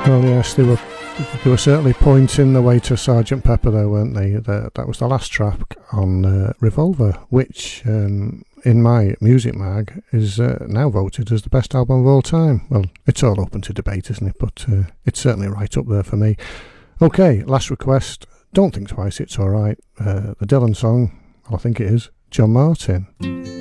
Well, yes, they were certainly pointing the way to Sergeant Pepper, though, weren't they? That was the last track on Revolver, which, in my music mag, is now voted as the best album of all time. Well, it's all open to debate, isn't it? But it's certainly right up there for me. Okay, last request. Don't think twice, it's all right. The Dylan song, well, I think it is, John Martin.